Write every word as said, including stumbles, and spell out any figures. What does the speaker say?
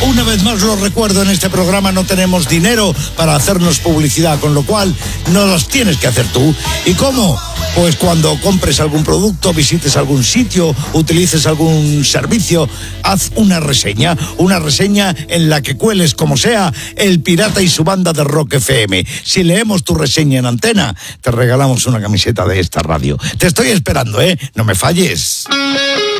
Una vez más lo recuerdo, en este programa no tenemos dinero para hacernos publicidad, con lo cual no los tienes que hacer tú. ¿Y cómo? Pues cuando compres algún producto, visites algún sitio, utilices algún servicio, haz una reseña, una reseña en la que cueles como sea El Pirata y su banda de Rock F M. Si leemos tu reseña en antena, te regalamos una camiseta de esta radio. Te estoy esperando, ¿eh? No me falles.